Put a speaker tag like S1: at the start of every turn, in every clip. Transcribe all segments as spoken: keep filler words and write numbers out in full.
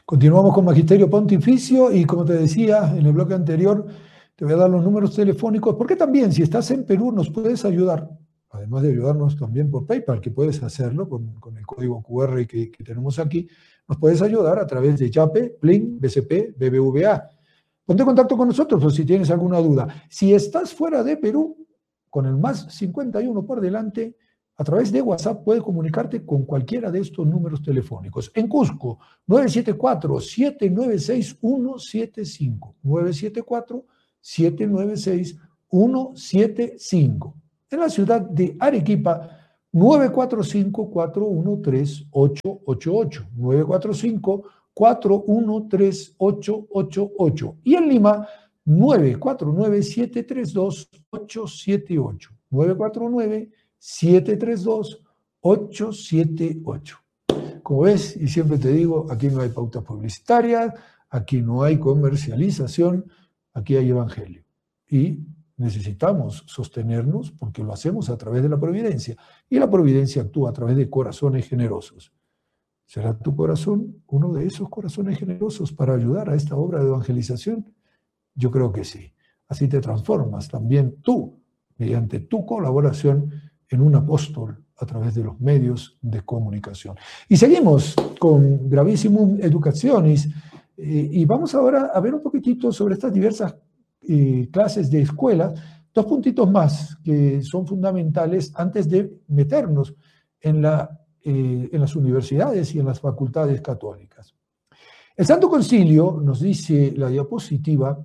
S1: Continuamos con Magisterio Pontificio y como te decía en el bloque anterior, te voy a dar los números telefónicos, porque también si estás en Perú nos puedes ayudar, además de ayudarnos también por PayPal, que puedes hacerlo con, con el código cu erre que, que tenemos aquí, nos puedes ayudar a través de Yape, Plin, B C P, B B V A. Ponte en contacto con nosotros o si tienes alguna duda. Si estás fuera de Perú, con el más cincuenta y uno por delante, a través de WhatsApp puedes comunicarte con cualquiera de estos números telefónicos. En Cusco, nueve siete cuatro, siete nueve seis, uno siete cinco. nueve siete cuatro, siete nueve seis, uno siete cinco. En la ciudad de Arequipa, nueve cuatro cinco, cuatro uno tres, ocho ocho ocho. nueve cuatro cinco, cuatro uno tres, ocho ocho ocho. Y en Lima, nueve cuatro nueve, siete tres dos, ocho siete ocho. nueve cuatro nueve, siete tres dos, ocho siete ocho. Como ves, y siempre te digo, aquí no hay pautas publicitarias, aquí no hay comercialización, aquí hay evangelio. Y necesitamos sostenernos porque lo hacemos a través de la providencia. Y la providencia actúa a través de corazones generosos. ¿Será tu corazón uno de esos corazones generosos para ayudar a esta obra de evangelización? Yo creo que sí. Así te transformas también tú, mediante tu colaboración, en un apóstol a través de los medios de comunicación. Y seguimos con Gravissimum Educationis eh, y vamos ahora a ver un poquitito sobre estas diversas eh, clases de escuela, dos puntitos más que son fundamentales antes de meternos en, la, eh, en las universidades y en las facultades católicas. El Santo Concilio, nos dice la diapositiva,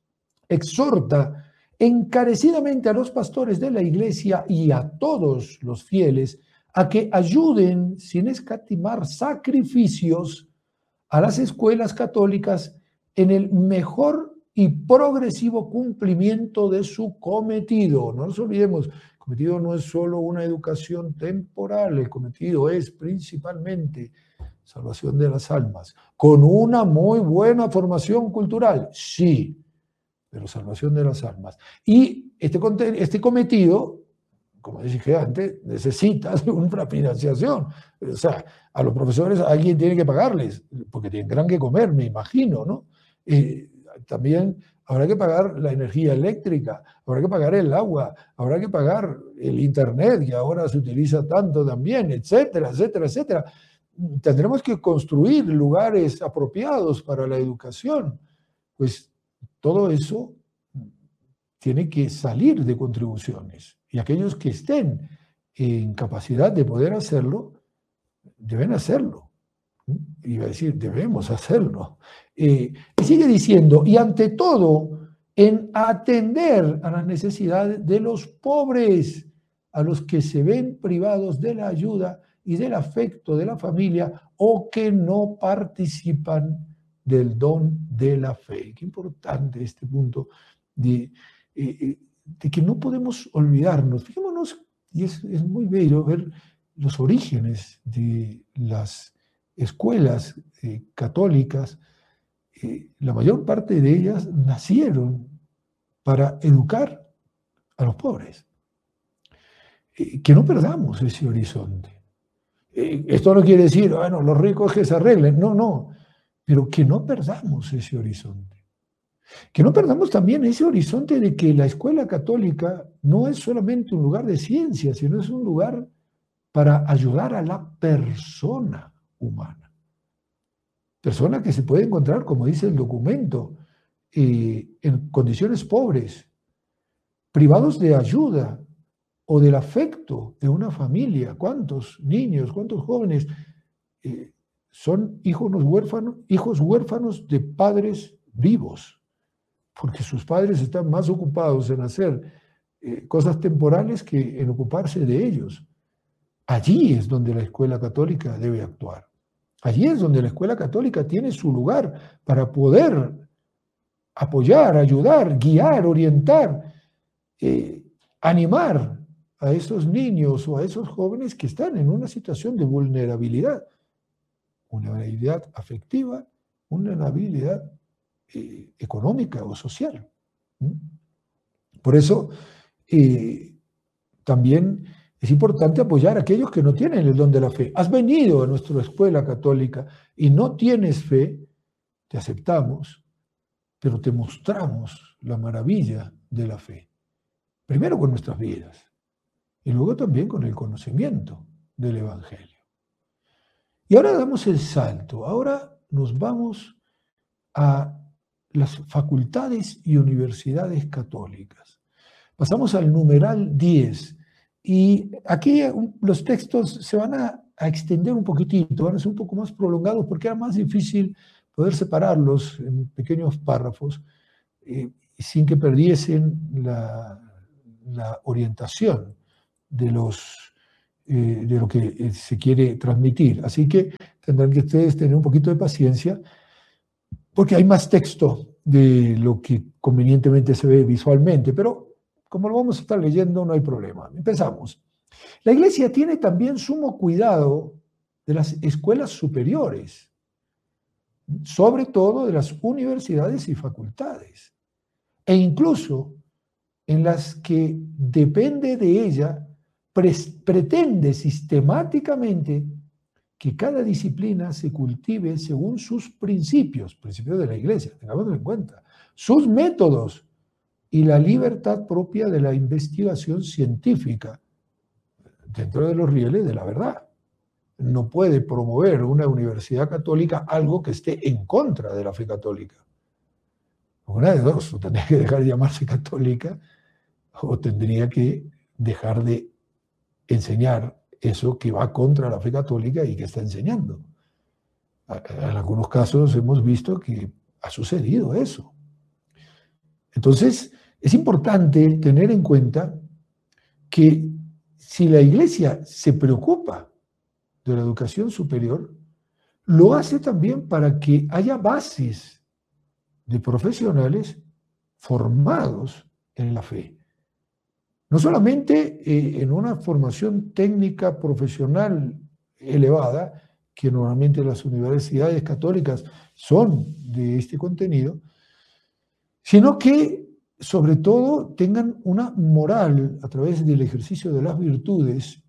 S1: exhorta encarecidamente a los pastores de la Iglesia y a todos los fieles a que ayuden sin escatimar sacrificios a las escuelas católicas en el mejor y progresivo cumplimiento de su cometido. No nos olvidemos, el cometido no es solo una educación temporal, el cometido es principalmente salvación de las almas, con una muy buena formación cultural, sí, pero salvación de las almas. Y este, este cometido, como dije antes, necesita una financiación. O sea, a los profesores alguien tiene que pagarles, porque tendrán que comer, me imagino, ¿no? Eh, también habrá que pagar la energía eléctrica, habrá que pagar el agua, habrá que pagar el internet, que ahora se utiliza tanto también, etcétera, etcétera, etcétera. Tendremos que construir lugares apropiados para la educación. Pues todo eso tiene que salir de contribuciones y aquellos que estén en capacidad de poder hacerlo, deben hacerlo. Iba a decir, debemos hacerlo. Eh, y sigue diciendo, y ante todo, en atender a las necesidades de los pobres, a los que se ven privados de la ayuda y del afecto de la familia o que no participan del don de la fe. Qué importante este punto de, eh, de que no podemos olvidarnos. Fijémonos, y es, es muy bello ver los orígenes de las escuelas eh, católicas. Eh, la mayor parte de ellas nacieron para educar a los pobres. Eh, que no perdamos ese horizonte. Eh, esto no quiere decir, bueno, los ricos que se arreglen. No, no. Pero que no perdamos ese horizonte. Que no perdamos también ese horizonte de que la escuela católica no es solamente un lugar de ciencia, sino es un lugar para ayudar a la persona humana. Persona que se puede encontrar, como dice el documento, eh, en condiciones pobres, privados de ayuda o del afecto de una familia. ¿Cuántos niños, cuántos jóvenes eh, son hijos huérfanos, hijos huérfanos de padres vivos? Porque sus padres están más ocupados en hacer eh, cosas temporales que en ocuparse de ellos. Allí es donde la escuela católica debe actuar. Allí es donde la escuela católica tiene su lugar para poder apoyar, ayudar, guiar, orientar, eh, animar a esos niños o a esos jóvenes que están en una situación de vulnerabilidad. Una vulnerabilidad afectiva, una vulnerabilidad eh, económica o social. ¿Mm? Por eso, eh, también es importante apoyar a aquellos que no tienen el don de la fe. Has venido a nuestra escuela católica y no tienes fe, te aceptamos, pero te mostramos la maravilla de la fe. Primero con nuestras vidas y luego también con el conocimiento del Evangelio. Y ahora damos el salto, ahora nos vamos a las facultades y universidades católicas. Pasamos al numeral diez y aquí los textos se van a, a extender un poquitito, van a ser un poco más prolongados porque era más difícil poder separarlos en pequeños párrafos eh, sin que perdiesen la, la orientación de, los, eh, de lo que se quiere transmitir. Así que tendrán que ustedes tener un poquito de paciencia porque hay más texto de lo que convenientemente se ve visualmente, pero como lo vamos a estar leyendo no hay problema. Empezamos. La Iglesia tiene también sumo cuidado de las escuelas superiores, sobre todo de las universidades y facultades, e incluso en las que depende de ella, pre pretende sistemáticamente que cada disciplina se cultive según sus principios, principios de la Iglesia, tengámoslo en cuenta, sus métodos y la libertad propia de la investigación científica dentro de los rieles de la verdad. No puede promover una universidad católica algo que esté en contra de la fe católica. Una de dos, o tendría que dejar de llamarse católica o tendría que dejar de enseñar eso que va contra la fe católica y que está enseñando. En algunos casos hemos visto que ha sucedido eso. Entonces, es importante tener en cuenta que si la Iglesia se preocupa de la educación superior, lo hace también para que haya bases de profesionales formados en la fe. No solamente eh, en una formación técnica profesional elevada, que normalmente las universidades católicas son de este contenido, sino que sobre todo tengan una moral a través del ejercicio de las virtudes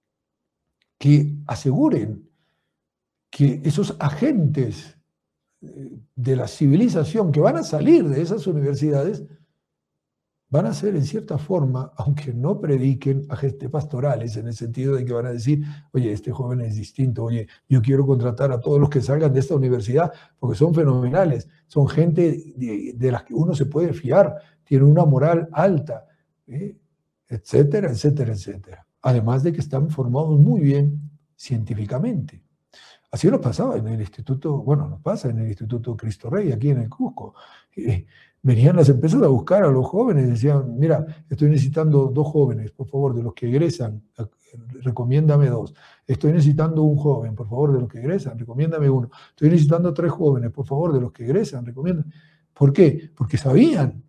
S1: que aseguren que esos agentes de la civilización que van a salir de esas universidades van a ser en cierta forma, aunque no prediquen, agentes pastorales, en el sentido de que van a decir, oye, este joven es distinto, oye, yo quiero contratar a todos los que salgan de esta universidad porque son fenomenales, son gente de, de las que uno se puede fiar, tienen una moral alta, ¿eh? etcétera, etcétera, etcétera. Además de que están formados muy bien científicamente. Así nos pasaba en el instituto, bueno, nos pasa en el Instituto Cristo Rey, aquí en el Cusco. Eh, venían las empresas a buscar a los jóvenes, decían, mira, estoy necesitando dos jóvenes, por favor, de los que egresan, recomiéndame dos. Estoy necesitando un joven, por favor, de los que egresan, recomiéndame uno. Estoy necesitando tres jóvenes, por favor, de los que egresan, recomiéndame. ¿Por qué? Porque sabían,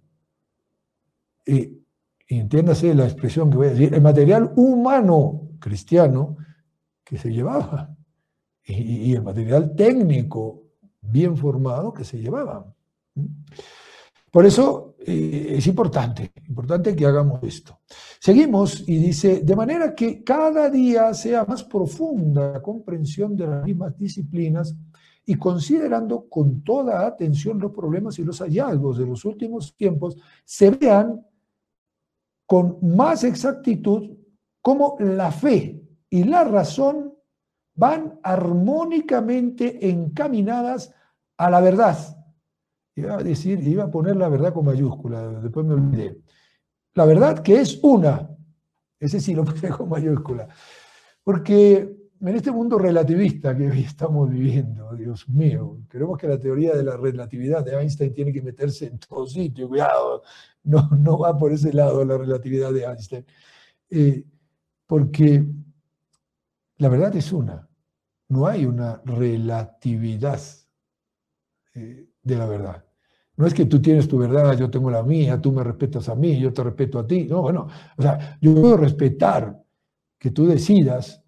S1: eh, y entiéndase la expresión que voy a decir, el material humano cristiano que se llevaba. Y el material técnico bien formado que se llevaban. Por eso eh, es importante, importante que hagamos esto. Seguimos y dice, de manera que cada día sea más profunda la comprensión de las mismas disciplinas y considerando con toda atención los problemas y los hallazgos de los últimos tiempos, se vean con más exactitud cómo la fe y la razón van armónicamente encaminadas a la verdad. Iba a decir, iba a poner la verdad con mayúscula, después me olvidé. La verdad que es una, ese sí lo puse con mayúscula, porque en este mundo relativista que hoy estamos viviendo, Dios mío, creemos que la teoría de la relatividad de Einstein tiene que meterse en todo sitio, cuidado, no, no va por ese lado la relatividad de Einstein, eh, porque la verdad es una, no hay una relatividad eh, de la verdad. No es que tú tienes tu verdad, yo tengo la mía, tú me respetas a mí, yo te respeto a ti. No, bueno, o sea, yo puedo respetar que tú decidas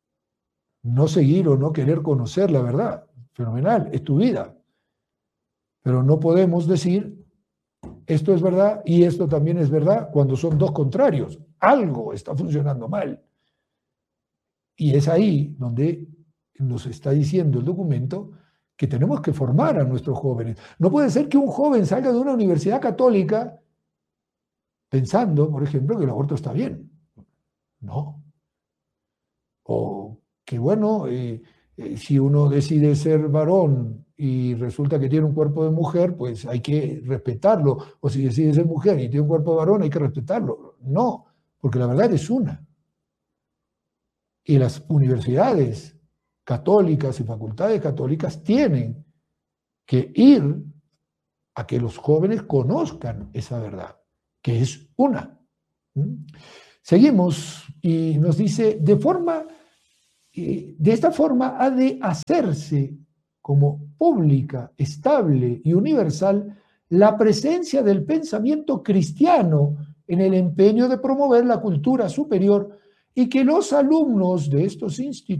S1: no seguir o no querer conocer la verdad. Fenomenal, es tu vida. Pero no podemos decir, esto es verdad y esto también es verdad, cuando son dos contrarios. Algo está funcionando mal. Y es ahí donde nos está diciendo el documento que tenemos que formar a nuestros jóvenes. No puede ser que un joven salga de una universidad católica pensando, por ejemplo, que el aborto está bien. No. O que, bueno, eh, eh, si uno decide ser varón y resulta que tiene un cuerpo de mujer, pues hay que respetarlo. O si decide ser mujer y tiene un cuerpo de varón, hay que respetarlo. No, porque la verdad es una. Y las universidades católicas y facultades católicas tienen que ir a que los jóvenes conozcan esa verdad, que es una. ¿Mm? Seguimos y nos dice, de forma, eh, de esta forma ha de hacerse como pública, estable y universal la presencia del pensamiento cristiano en el empeño de promover la cultura superior y que los alumnos de estos institutos